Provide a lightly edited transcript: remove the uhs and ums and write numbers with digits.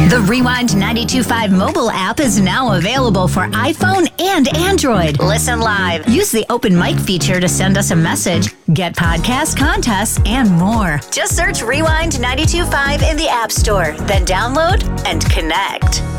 The Rewind 92.5 mobile app is now available for iPhone and Android. Listen live. Use the open mic feature to send us a message, get podcast contests, and more. Just search Rewind 92.5 in the App Store, then download and connect.